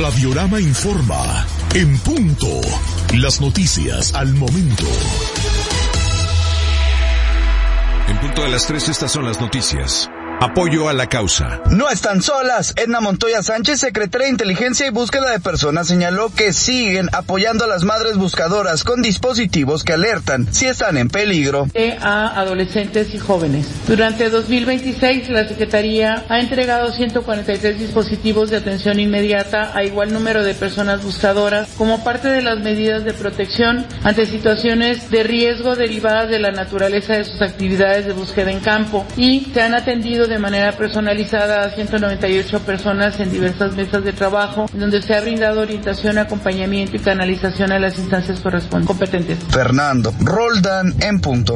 Radiorama informa. En punto. Las noticias al momento. En punto de las 3, estas son las noticias. Apoyo a la causa. No están solas. Edna Montoya Sánchez, secretaria de Inteligencia y Búsqueda de Personas, señaló que siguen apoyando a las madres buscadoras con dispositivos que alertan si están en peligro. A adolescentes y jóvenes. Durante 2026, la Secretaría ha entregado 143 dispositivos de atención inmediata a igual número de personas buscadoras como parte de las medidas de protección ante situaciones de riesgo derivadas de la naturaleza de sus actividades de búsqueda en campo, y se han atendido de manera personalizada a 198 personas en diversas mesas de trabajo, en donde se ha brindado orientación, acompañamiento y canalización a las instancias competentes. Fernando Roldán, en punto.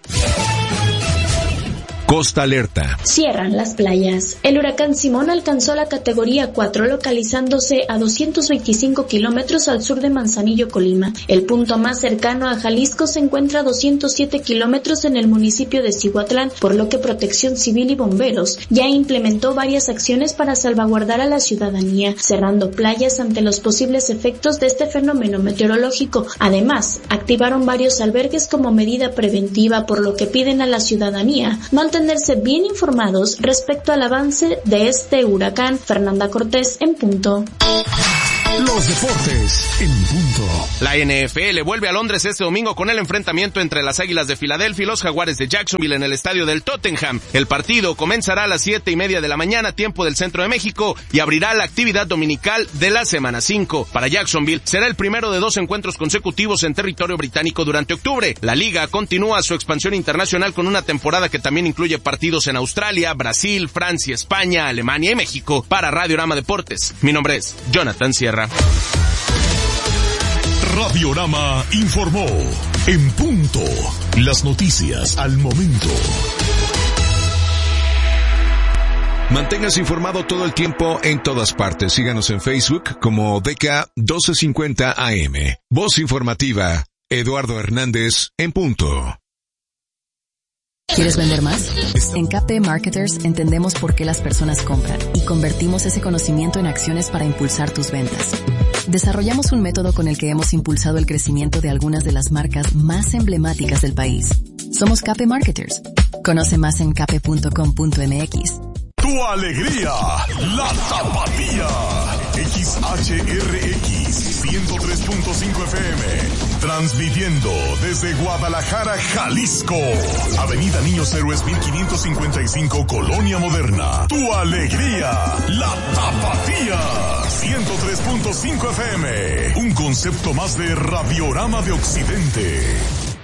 Costa alerta. Cierran las playas. El huracán Simón alcanzó la categoría 4, localizándose a 225 kilómetros al sur de Manzanillo, Colima. El punto más cercano a Jalisco se encuentra a 207 kilómetros en el municipio de Cihuatlán, por lo que Protección Civil y bomberos ya implementó varias acciones para salvaguardar a la ciudadanía, cerrando playas ante los posibles efectos de este fenómeno meteorológico. Además, activaron varios albergues como medida preventiva, por lo que piden a la ciudadanía mantenerse bien informados respecto al avance de este huracán. Fernanda Cortés, en punto. Los deportes en punto. La NFL vuelve a Londres este domingo con el enfrentamiento entre las Águilas de Filadelfia y los Jaguares de Jacksonville en el estadio del Tottenham. El partido comenzará a las 7:30 de la mañana, tiempo del Centro de México, y abrirá la actividad dominical de la semana 5. Para Jacksonville será el primero de 2 encuentros consecutivos en territorio británico durante octubre. La liga continúa su expansión internacional con una temporada que también incluye partidos en Australia, Brasil, Francia, España, Alemania y México. Para Radiorama Deportes, mi nombre es Jonathan Sierra. Radiorama informó. En punto. Las noticias al momento. Manténgase informado todo el tiempo en todas partes. Síganos en Facebook como DK 1250 AM. Voz informativa, Eduardo Hernández, en punto. ¿Quieres vender más? En KP Marketers entendemos por qué las personas compran y convertimos ese conocimiento en acciones para impulsar tus ventas. Desarrollamos un método con el que hemos impulsado el crecimiento de algunas de las marcas más emblemáticas del país. Somos KP Marketers. Conoce más en kp.com.mx. Tu alegría, la Tapatía. XHRX 103.5 FM. Transmitiendo desde Guadalajara, Jalisco. Avenida Niños Héroes 1555, Colonia Moderna. Tu alegría, la Tapatía. 103.5 FM. Un concepto más de Radiorama de Occidente.